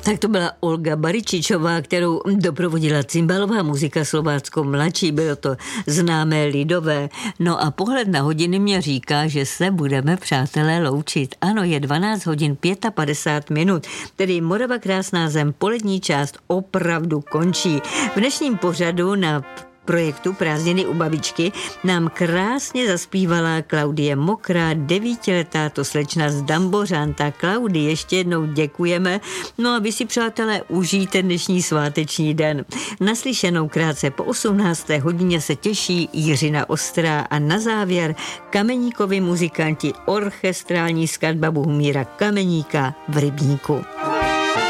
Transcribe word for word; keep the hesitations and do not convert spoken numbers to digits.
Tak to byla Olga Baričičová, kterou doprovodila cymbalová muzika Slovácko mladší, bylo to známé lidové. No a pohled na hodiny mě říká, že se budeme, přátelé, loučit. Ano, je dvanáct hodin padesát pět minut, tedy Morava krásná zem, polední část opravdu končí. V dnešním pořadu na projektu Prázdniny u babičky nám krásně zaspívala Klaudie Mokrá, devítiletá to slečna z Dambořan. Tak Klaudii ještě jednou děkujeme. No a vy si, přátelé, užijte dnešní sváteční den. Naslyšenou krátce po osmnácté hodině se těší Jiřina Ostrá a na závěr Kameníkovi muzikanti, orchestrální skladba Bohumíra Kameníka v Rybníku.